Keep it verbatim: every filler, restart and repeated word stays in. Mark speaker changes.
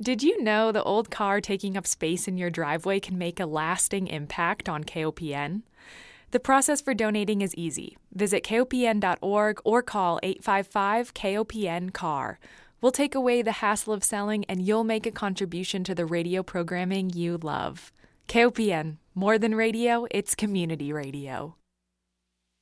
Speaker 1: Did you know the old car taking up space in your driveway can make a lasting impact on K O P N? The process for donating is easy. Visit K O P N dot org or call eight five five K O P N C A R. We'll take away the hassle of selling, and you'll make a contribution to the radio programming you love. K O P N, more than radio, it's community radio.